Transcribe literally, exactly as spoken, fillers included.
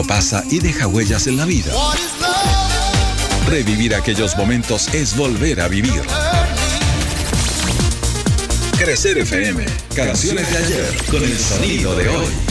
Pasa y deja huellas en la vida. Revivir aquellos momentos es volver a vivir. Crecer F M, canciones de ayer con el sonido de hoy.